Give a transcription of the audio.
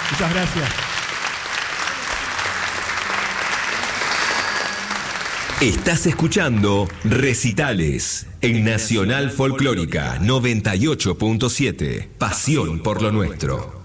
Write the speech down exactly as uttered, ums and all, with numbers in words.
Muchas gracias. Estás escuchando Recitales en Nacional Folclórica noventa y ocho punto siete. Pasión por lo nuestro.